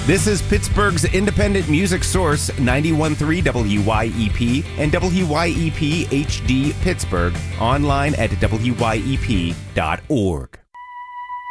This is Pittsburgh's independent music source, 91.3 WYEP and WYEP HD Pittsburgh, online at wyep.org.